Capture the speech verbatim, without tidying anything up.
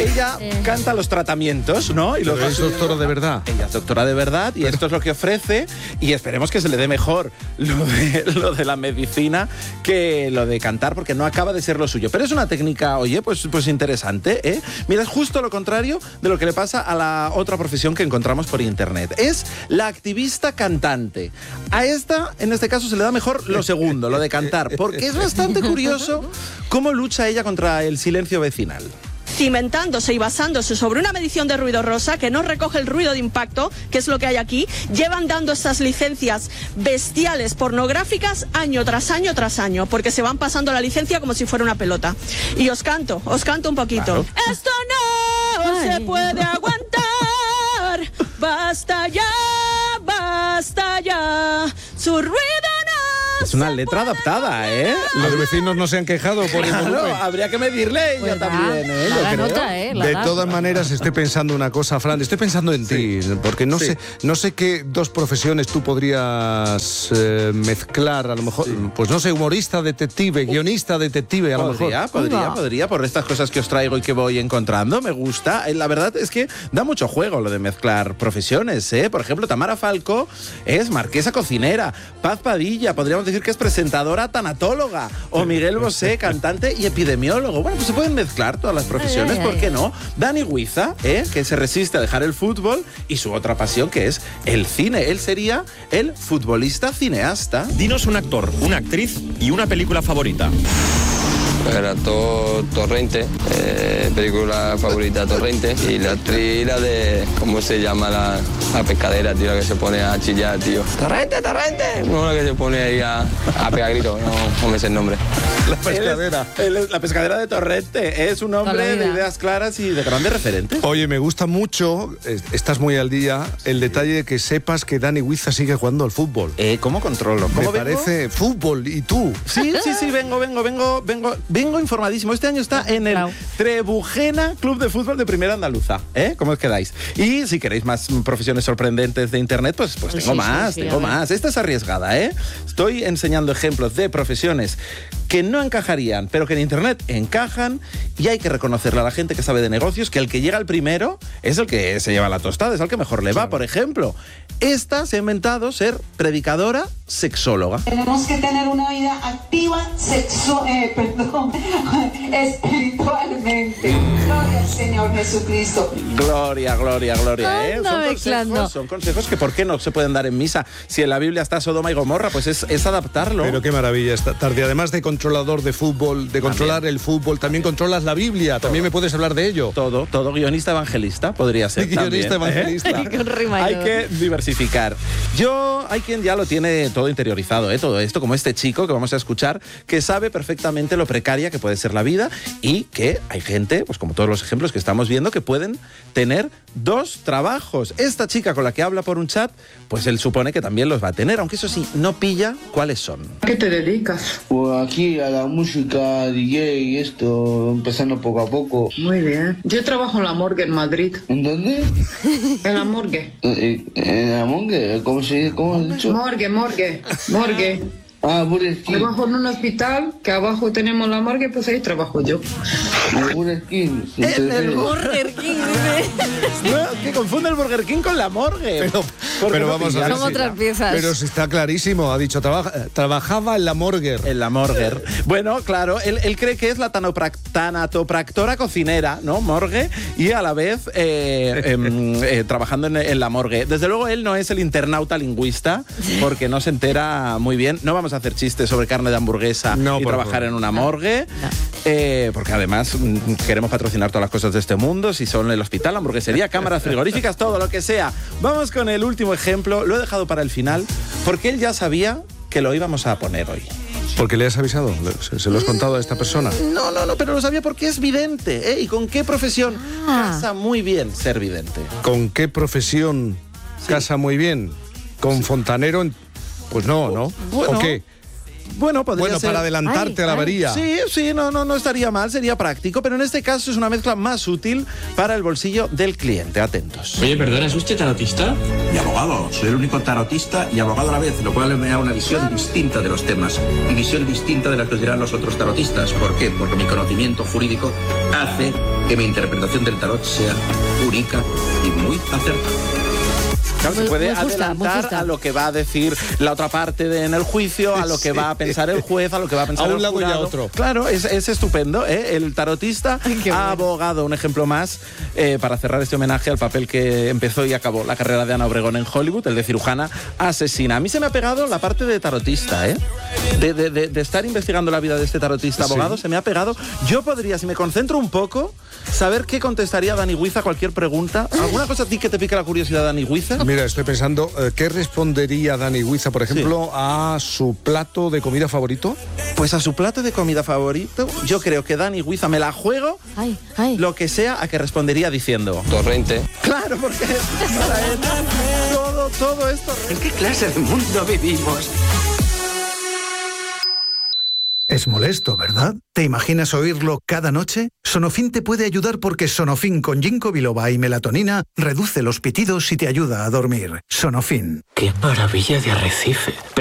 ella eh. canta los tratamientos, ¿no? Y los es doctora de verdad. Ella es doctora de verdad y Pero... esto es lo que ofrece y esperemos que se le dé mejor lo de, lo de la medicina que lo de cantar, porque no acaba de ser lo suyo. Pero es una técnica, oye, pues, pues interesante, ¿eh? Mira, es justo lo contrario de lo que le pasa a la otra profesión que encontramos por internet. Es la activista cantante. A esta, en este caso, se le da mejor lo segundo, lo de cantar, porque es bastante curioso cómo lucha ella contra el silencio vecinal. Cimentándose y basándose sobre una medición de ruido rosa que no recoge el ruido de impacto, que es lo que hay aquí, llevan dando estas licencias bestiales pornográficas año tras año tras año, porque se van pasando la licencia como si fuera una pelota. Y os canto, os canto un poquito. Claro. Esto no Ay. se puede aguantar, basta ya, basta ya, su ruido no. Es una letra adaptada, ¿eh? Los vecinos no se han quejado por el volumen. Claro, habría que medirle ella pues también, ¿eh? La, la nota, ¿eh? La de da. todas maneras, estoy pensando una cosa, Fran. Estoy pensando en sí. ti, porque no, sí. sé, no sé qué dos profesiones tú podrías eh, mezclar, a lo mejor, sí. pues no sé, humorista, detective, guionista, detective, a lo podría, mejor. Podría, podría, podría, por estas cosas que os traigo y que voy encontrando, me gusta. La verdad es que da mucho juego lo de mezclar profesiones, ¿eh? Por ejemplo, Tamara Falco es marquesa cocinera, Paz Padilla, podríamos decir que es presentadora tanatóloga, o Miguel Bosé, cantante y epidemiólogo. Bueno, pues se pueden mezclar todas las profesiones, ¿por qué no? Dani Huiza, ¿eh? que se resiste a dejar el fútbol, y su otra pasión, que es el cine. Él sería el futbolista cineasta. Dinos un actor, una actriz y una película favorita. Era to, Torrente, eh, película favorita Torrente, y la actriz la de, ¿cómo se llama la, la pescadera, tío, la que se pone a chillar, tío? ¡Torrente, Torrente! No, la que se pone ahí a, a pegar gritos, no, no me sé el nombre. La pescadera. Él es, él es la pescadera de Torrente, es un hombre de ideas claras y de grandes referentes. Oye, me gusta mucho, estás muy al día, el detalle de que sepas que Dani Huiza sigue jugando al fútbol. Eh, ¿Cómo controlo? ¿Cómo me vengo? Parece fútbol, ¿y tú? Sí, sí, sí, vengo, vengo, vengo, vengo... Vengo informadísimo. Este año está en el Trebujena Club de Fútbol de Primera Andaluza. ¿Eh? ¿Cómo os quedáis? Y si queréis más profesiones sorprendentes de internet, pues, pues tengo sí, más, sí, sí, tengo más. Esta es arriesgada, ¿eh? Estoy enseñando ejemplos de profesiones que no encajarían, pero que en internet encajan, y hay que reconocerle a la gente que sabe de negocios que el que llega al primero es el que se lleva la tostada, es el que mejor le va. Por ejemplo, esta se ha inventado ser predicadora sexóloga. Tenemos que tener una vida activa, sexo, eh, perdón, espiritualmente. Gloria al Señor Jesucristo. Gloria, gloria, gloria. ¿eh? No, son, consejos, son consejos que ¿por qué no se pueden dar en misa? Si en la Biblia está Sodoma y Gomorra, pues es, es adaptarlo. Pero qué maravilla esta tarde. Además de controlador de fútbol, de controlar también el fútbol, también controlas la Biblia. Todo. También me puedes hablar de ello. Todo, todo. Guionista evangelista podría ser. Guionista también, evangelista. ¿eh? Hay que diversificar. Yo, hay quien ya lo tiene todo interiorizado, ¿eh? Todo esto, como este chico que vamos a escuchar, que sabe perfectamente lo precaria que puede ser la vida, y que hay gente, pues como todos los ejemplos que estamos viendo, que pueden tener dos trabajos. Esta chica con la que habla por un chat, pues él supone que también los va a tener, aunque eso sí, no pilla cuáles son. ¿A qué te dedicas? Pues aquí a la música, D J y esto, empezando poco a poco. Muy bien. Yo trabajo en la morgue en Madrid. ¿En dónde? En la morgue. ¿En, en la morgue? ¿Cómo se dice? ¿Cómo has dicho? Morgue, morgue, morgue. Ah, Burger King. Trabajo en un hospital, que abajo tenemos la morgue, pues ahí trabajo yo. El Burger King. En el Burger King, no, que confunde el Burger King con la morgue. Pero, pero no vamos a ver. Son otras piezas. Pero si está clarísimo, ha dicho, trabaja, trabajaba en la morgue. En la morgue. Bueno, claro, él, él cree que es la tanatopractora cocinera, ¿no? Morgue, y a la vez eh, eh, eh, trabajando en, en la morgue. Desde luego, él no es el internauta lingüista, porque no se entera muy bien. No vamos a hacer chistes sobre carne de hamburguesa no, y trabajar favor. en una morgue, no. eh, porque además mm, queremos patrocinar todas las cosas de este mundo, si son el hospital, la hamburguesería, cámaras frigoríficas, todo lo que sea. Vamos con el último ejemplo, lo he dejado para el final, porque él ya sabía que lo íbamos a poner hoy. ¿Porque le has avisado? ¿Se, se lo has contado a esta persona? No, no, no, pero lo sabía porque es vidente, ¿eh? ¿Y con qué profesión ah. casa muy bien ser vidente? ¿Con qué profesión sí. casa muy bien? ¿Con sí. fontanero? En... Pues no, ¿no? Bueno, ¿o qué? Bueno, podría bueno, ser... para adelantarte ay, a la ay. avería. Sí, sí, no, no, no estaría mal, sería práctico, pero en este caso es una mezcla más útil para el bolsillo del cliente. Atentos. Oye, perdona, ¿es usted tarotista? Y abogado, soy el único tarotista y abogado a la vez, lo cual me da una visión distinta de los temas y visión distinta de la que os dirán los otros tarotistas. ¿Por qué? Porque mi conocimiento jurídico hace que mi interpretación del tarot sea única y muy acertada. Claro, se Muy- puede muy justa, muy adelantar justa. a lo que va a decir la otra parte de- en el juicio, a lo que va a pensar el juez, a lo que va a pensar A un el lado y a jurado. otro. Claro, es, es estupendo, ¿eh? El tarotista qué ha bueno. abogado, un ejemplo más, eh, para cerrar este homenaje al papel que empezó y acabó la carrera de Ana Obregón en Hollywood, el de cirujana asesina. A mí se me ha pegado la parte de tarotista, ¿eh? De, de- de- de estar investigando la vida de este tarotista abogado, se me ha pegado. Yo podría, si me concentro un poco, saber qué contestaría Dani Huiz a cualquier pregunta. ¿Alguna cosa a ti que te pique la curiosidad, Dani Huiz? Mira, estoy pensando, eh, ¿qué respondería Dani Huiza, por ejemplo, a su plato de comida favorito? Pues a su plato de comida favorito, yo creo que Dani Huiza me la juego, Ay, ay. lo que sea, a que respondería diciendo. Torrente. Claro, porque para él todo, todo esto. ¿En qué clase de mundo vivimos? Es molesto, ¿verdad? ¿Te imaginas oírlo cada noche? Sonofin te puede ayudar porque Sonofin con ginkgo biloba y melatonina reduce los pitidos y te ayuda a dormir. Sonofin. ¡Qué maravilla de arrecife!